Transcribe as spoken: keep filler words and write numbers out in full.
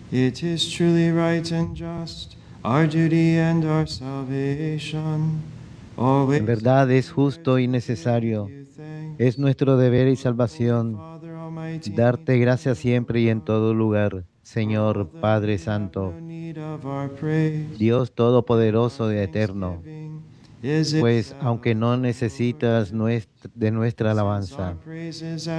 It is truly right and just, our duty and our salvation, always En verdad es justo y necesario, es nuestro deber y salvación Father Almighty, darte gracias siempre y en todo lugar, Señor although Padre we have no Santo, need of our praise, Dios our Todopoderoso y Eterno, thanksgiving is pues itself aunque no your necesitas word. nuestra- de nuestra Since our alabanza, praises